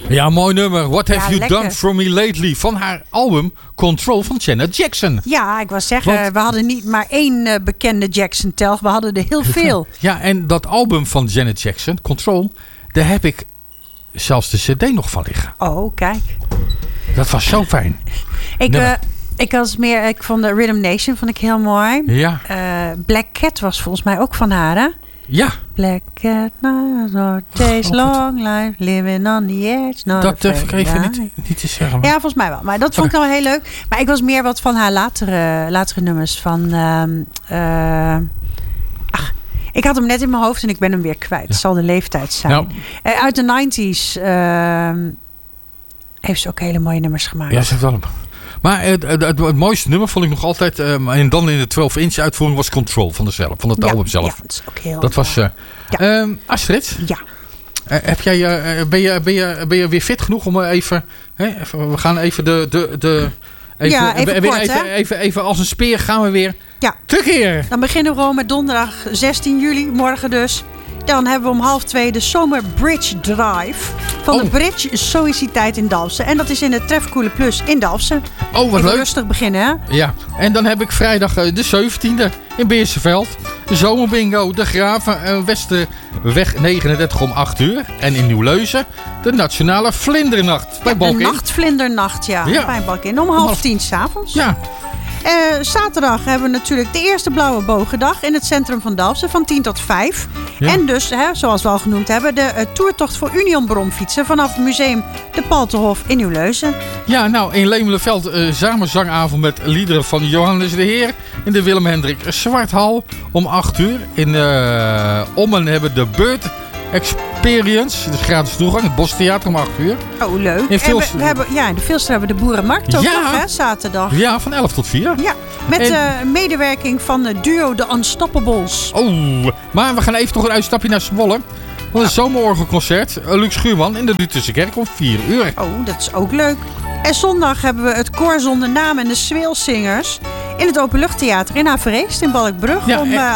Ja, mooi nummer. What have you lekker. done for me lately? Van haar album Control van Janet Jackson. Ja, ik wou zeggen, we hadden niet maar één bekende Jackson-telg. We hadden er heel veel. Ja, en dat album van Janet Jackson, Control, daar heb ik zelfs de cd nog van liggen. Oh, kijk. Dat was zo fijn. Ik vond de Rhythm Nation vond ik heel mooi. Ja. Black Cat was volgens mij ook van haar, hè? Ja. Black Cat, days long life, living on the edge. Dat durf ik even niet te zeggen. Maar... Ja, volgens mij wel. Maar dat vond ik wel heel leuk. Maar ik was meer wat van haar latere nummers. Ik had hem net in mijn hoofd en ik ben hem weer kwijt. Het zal de leeftijd zijn. Nou. Uit de 90s heeft ze ook hele mooie nummers gemaakt. Ja, ze heeft wel hem. Maar het mooiste nummer vond ik nog altijd... en dan in de 12-inch uitvoering was Control van het album zelf. Ja, dat is ook heel dat was... Astrid? Ja. Heb jij, ben je weer fit genoeg om even... we gaan even even als een speer gaan we weer terugkeren. Dan beginnen we gewoon met donderdag 16 juli, morgen dus. Dan hebben we om 1:30 de Zomer Bridge Drive van de Bridge Sociëteit in Dalfsen. En dat is in het Trefkoele Plus in Dalfsen. Oh, wat leuk. Rustig beginnen, hè? Ja, en dan heb ik vrijdag de 17e in Beersenveld. De Zomerbingo, de Graven, Westerweg 39 om 8 uur. En in Nieuw-Leuzen de Nationale Vlindernacht bij Balkin. De Nachtvlindernacht, bij Balkin. Om 9:30 s'avonds. Ja. Zaterdag hebben we natuurlijk de eerste Blauwe Bogendag in het centrum van Dalfsen van 10 tot 5. Ja. En dus, zoals we al genoemd hebben, de toertocht voor Union Bromfietsen vanaf het museum De Paltenhof in Nieuw-Leuzen. Ja, nou, in Lemelenveld samenzangavond met liederen van Johannes de Heer in de Willem Hendrik Zwarthal om 8 uur. In Ommen hebben de Bird Experience, dus gratis toegang, het Bostheater om 8 uur. Oh, leuk. In de Vilster hebben we de Boerenmarkt ook nog, hè, zaterdag. Ja, van 11 tot 4. Ja, met medewerking van het duo The Unstoppables. Oh, maar we gaan even toch een uitstapje naar Zwolle. Want een zomerorgelconcert, Luc Schuurman in de Lutherse Kerk om 4 uur. Oh, dat is ook leuk. En zondag hebben we het Koor Zonder Naam en de Zweelzingers in het Openluchttheater in Averreest in Balkbrug om